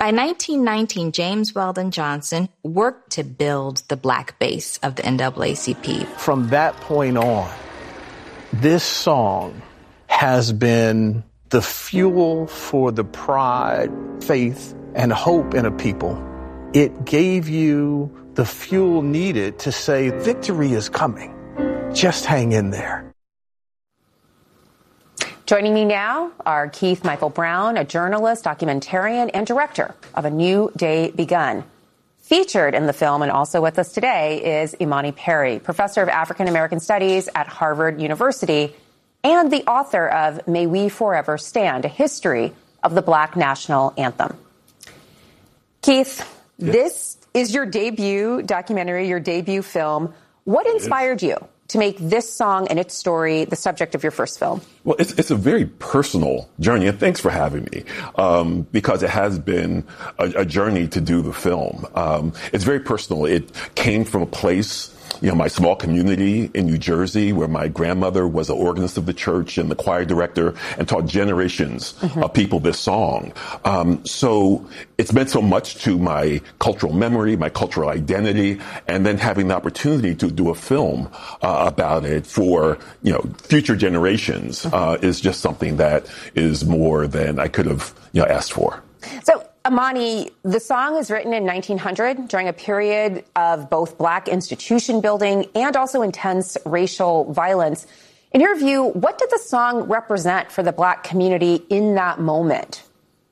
by 1919, James Weldon Johnson worked to build the black base of the NAACP. From that point on, this song has been the fuel for the pride, faith, and hope in a people. It gave you the fuel needed to say, victory is coming. Just hang in there. Joining me now are Keith Michael Brown, a journalist, documentarian, and director of A New Day Begun. Featured in the film and also with us today is Imani Perry, professor of African American Studies at Harvard University and the author of May We Forever Stand, a history of the Black National Anthem. Keith, This is your debut documentary, your debut film. What inspired you to make this song and its story the subject of your first film? Well, it's a very personal journey, and thanks for having me, because it has been a journey to do the film. It's very personal. It came from a place, my small community in New Jersey, where my grandmother was an organist of the church and the choir director and taught generations of people this song. So it's meant so much to my cultural memory, my cultural identity, and then having the opportunity to do a film about it for, future generations is just something that is more than I could have, asked for. So, Imani, the song is written in 1900 during a period of both black institution building and also intense racial violence. In your view, what did the song represent for the black community in that moment?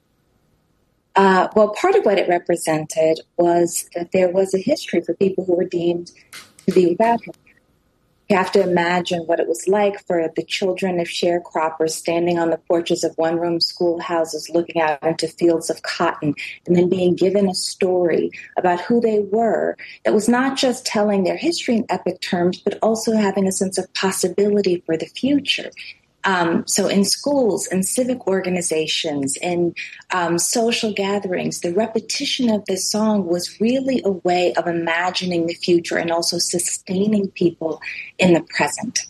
Well, part of what it represented was that there was a history for people who were deemed to be without him. You have to imagine what it was like for the children of sharecroppers standing on the porches of one-room schoolhouses looking out into fields of cotton and then being given a story about who they were that was not just telling their history in epic terms, but also having a sense of possibility for the future. So in schools and civic organizations and social gatherings, the repetition of this song was really a way of imagining the future and also sustaining people in the present.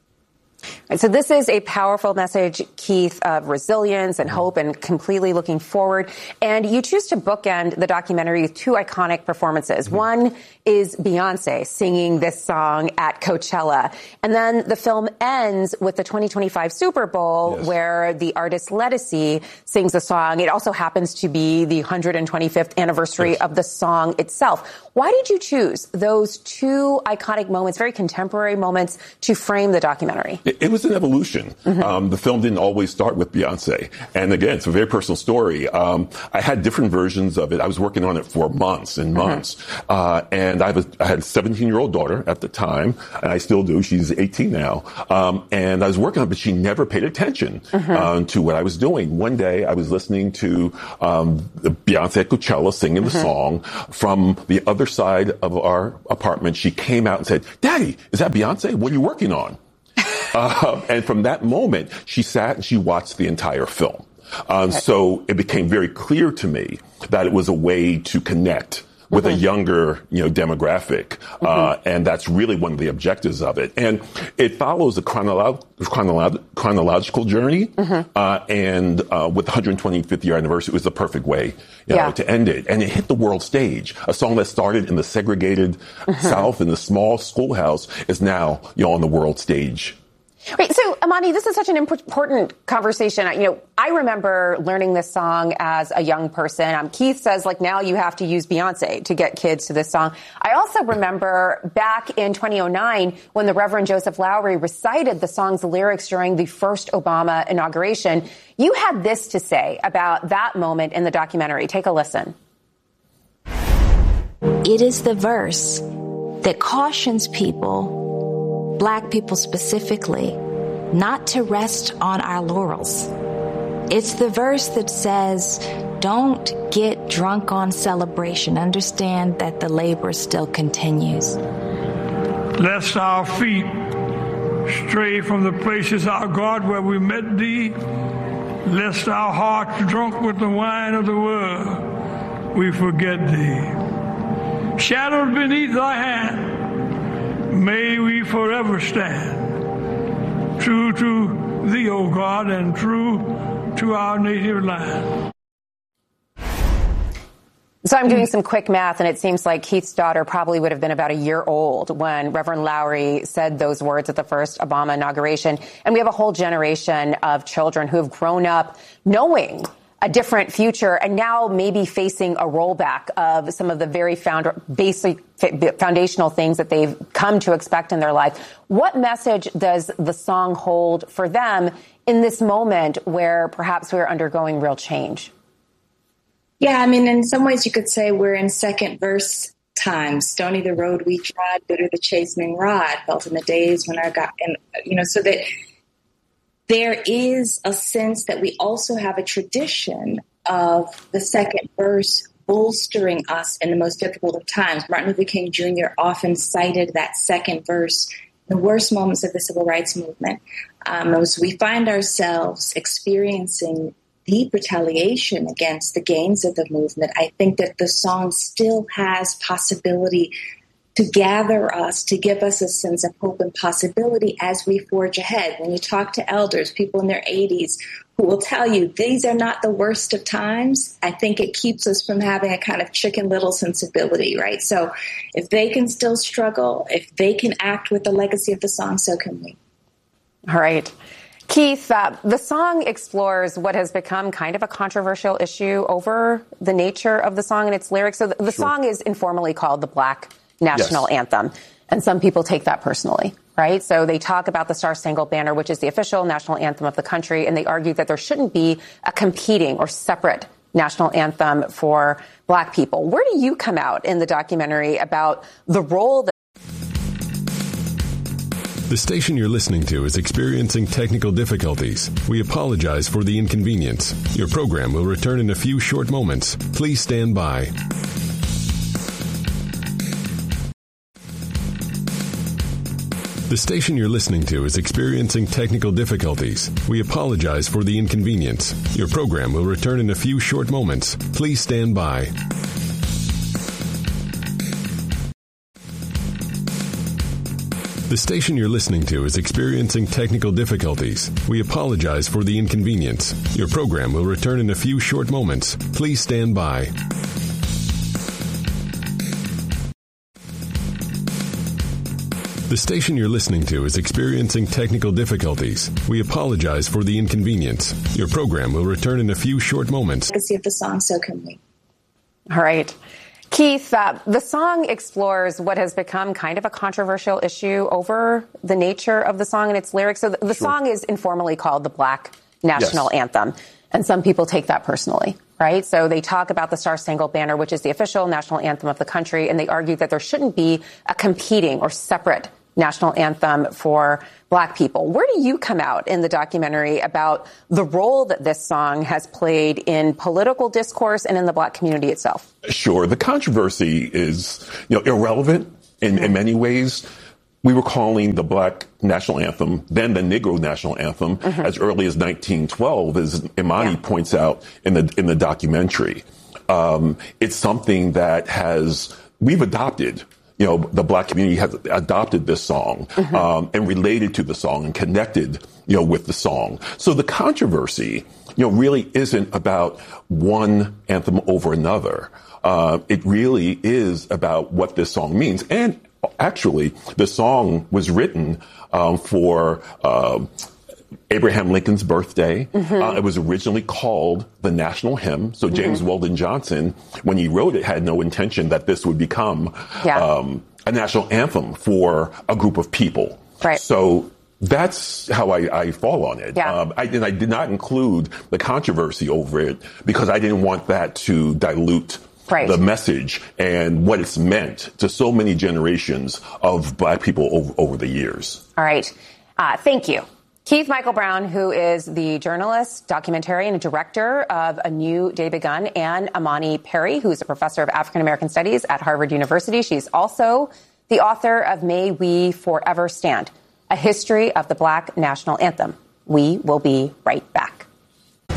So this is a powerful message, Keith, of resilience and hope and completely looking forward. And you choose to bookend the documentary with two iconic performances. One is Beyonce singing this song at Coachella. And then the film ends with the 2025 Super Bowl, where the artist Ledisi sings a song. It also happens to be the 125th anniversary of the song itself. Why did you choose those two iconic moments, very contemporary moments, to frame the documentary? It was an evolution. The film didn't always start with Beyonce. And again, it's a very personal story. I had different versions of it. I was working on it for months and months. And I had a 17-year-old daughter at the time, and I still do. She's 18 now. And I was working on it, but she never paid attention to what I was doing. One day I was listening to Beyonce at Coachella singing the song. From the other side of our apartment, she came out and said, "Daddy, is that Beyonce? What are you working on?" And from that moment, she sat and she watched the entire film. So it became very clear to me that it was a way to connect with a younger, demographic. And that's really one of the objectives of it. And it follows a chronological journey. And with the 125th year anniversary, it was the perfect way to end it. And it hit the world stage. A song that started in the segregated South in the small schoolhouse is now, on the world stage. Right. So, Imani, this is such an important conversation. I remember learning this song as a young person. Keith says, now you have to use Beyonce to get kids to this song. I also remember back in 2009 when the Reverend Joseph Lowry recited the song's lyrics during the first Obama inauguration. You had this to say about that moment in the documentary. Take a listen. It is the verse that cautions people, Black people specifically, not to rest on our laurels. It's the verse that says, don't get drunk on celebration. Understand that the labor still continues. Lest our feet stray from the places, our God, where we met thee. Lest our hearts drunk with the wine of the world, we forget thee. Shadowed beneath thy hand, may we forever stand, true to thee, O God, and true to our native land. So I'm doing some quick math, and it seems like Keith's daughter probably would have been about a year old when Reverend Lowry said those words at the first Obama inauguration. And we have a whole generation of children who have grown up knowing a different future and now maybe facing a rollback of some of the very basic foundational things that they've come to expect in their life. What message does the song hold for them in this moment where perhaps we're undergoing real change? Yeah, I mean, in some ways you could say we're in second verse times. Stony the road we trod, bitter the chastening rod, felt in the days when our God, and so that there is a sense that we also have a tradition of the second verse bolstering us in the most difficult of times. Martin Luther King Jr. often cited that second verse in the worst moments of the civil rights movement. As we find ourselves experiencing deep retaliation against the gains of the movement, I think that the song still has possibility to gather us, to give us a sense of hope and possibility as we forge ahead. When you talk to elders, people in their 80s, who will tell you these are not the worst of times, I think it keeps us from having a kind of Chicken Little sensibility, right? So if they can still struggle, if they can act with the legacy of the song, so can we. All right. Keith, the song explores what has become kind of a controversial issue over the nature of the song and its lyrics. So the song is informally called the Black National Anthem, and some people take that personally, right? So they talk about the Star-Spangled Banner, which is the official national anthem of the country, and they argue that there shouldn't be a competing or separate national anthem for Black people. Where do you come out in the documentary about the role that The station you're listening to is experiencing technical difficulties. We apologize for the inconvenience. Your program will return in a few short moments. Please stand by. The station you're listening to is experiencing technical difficulties. We apologize for the inconvenience. Your program will return in a few short moments. Please stand by. The station you're listening to is experiencing technical difficulties. We apologize for the inconvenience. Your program will return in a few short moments. Please stand by. The station you're listening to is experiencing technical difficulties. We apologize for the inconvenience. Your program will return in a few short moments. Legacy of the song, so can we. All right. Keith, the song explores what has become kind of a controversial issue over the nature of the song and its lyrics. So the song is informally called the Black National Anthem, and some people take that personally, right? So they talk about the Star-Spangled Banner, which is the official national anthem of the country, and they argue that there shouldn't be a competing or separate national anthem for Black people. Where do you come out in the documentary about the role that this song has played in political discourse and in the Black community itself? Sure. The controversy is, irrelevant in many ways. We were calling the Black National Anthem, then the Negro National Anthem, as early as 1912, as Imani points out in the documentary. It's something that we've adopted. The Black community has adopted this song and related to the song and connected, with the song. So the controversy, really isn't about one anthem over another. It really is about what this song means. And actually, the song was written for Abraham Lincoln's birthday. It was originally called the national hymn. So James Weldon Johnson, when he wrote it, had no intention that this would become a national anthem for a group of people. Right. So that's how I fall on it. Yeah. I did not include the controversy over it because I didn't want that to dilute the message and what it's meant to so many generations of Black people over the years. All right. Thank you. Keith Michael Brown, who is the journalist, documentarian, and director of A New Day Begun, and Imani Perry, who's a professor of African American Studies at Harvard University. She's also the author of May We Forever Stand, A History of the Black National Anthem. We will be right